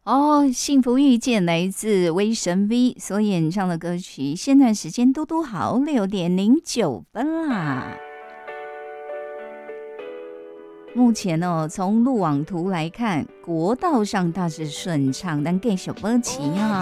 哦，幸福遇见来自威神 V 所演唱的歌曲，现在时间嘟嘟好6:09啦。目前从路网图来看，国道上大致顺畅，但继续保持